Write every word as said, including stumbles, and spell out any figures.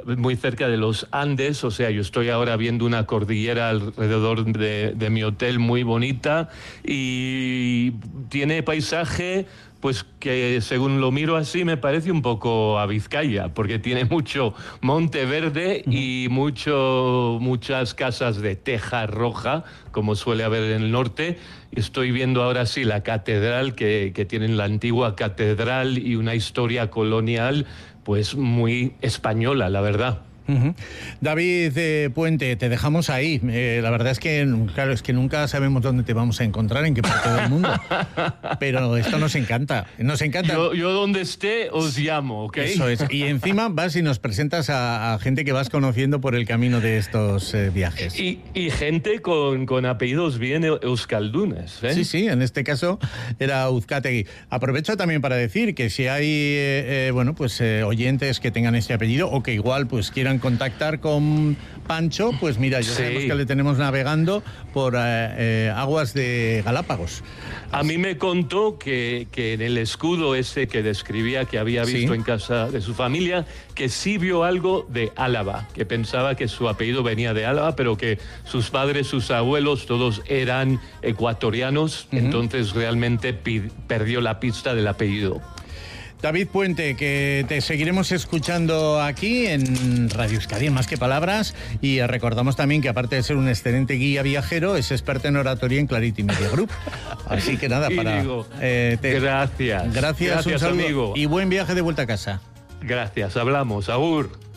muy cerca de los Andes, o sea, yo estoy ahora viendo una cordillera alrededor de, de mi hotel muy bonita y tiene paisaje pues que según lo miro así me parece un poco a Vizcaya, porque tiene mucho monte verde y mucho, muchas casas de teja roja, como suele haber en el norte. Estoy viendo ahora sí la catedral, que, que tienen la antigua catedral y una historia colonial pues muy española, la verdad. Uh-huh. David eh, Puente, te dejamos ahí. Eh, la verdad es que, claro, es que nunca sabemos dónde te vamos a encontrar, en qué parte del mundo. Pero esto nos encanta, nos encanta. Yo, yo donde esté os llamo, ¿ok? Eso es. Y encima vas y nos presentas a, a gente que vas conociendo por el camino de estos eh, viajes. Y, y gente con, con apellidos bien euskaldunes, ¿eh? Sí, sí, en este caso era Uzcategui. Aprovecho también para decir que si hay eh, eh, bueno, pues eh, oyentes que tengan este apellido o que igual pues quieran contactar con Pancho, pues mira, ya sí. sabemos que le tenemos navegando por eh, eh, aguas de Galápagos. A mí me contó que, que en el escudo ese que describía que había visto ¿Sí? en casa de su familia, que sí vio algo de Álava, que pensaba que su apellido venía de Álava, pero que sus padres, sus abuelos, todos eran ecuatorianos, uh-huh. entonces realmente pi- perdió la pista del apellido. David Puente, que te seguiremos escuchando aquí en Radio Euskadi, en Más que Palabras, y recordamos también que aparte de ser un excelente guía viajero, es experto en oratoria en Clarity Media Group. Así que nada, para... Digo, eh, te, gracias. Gracias, gracias un saludo amigo. Y buen viaje de vuelta a casa. Gracias, hablamos. Agur.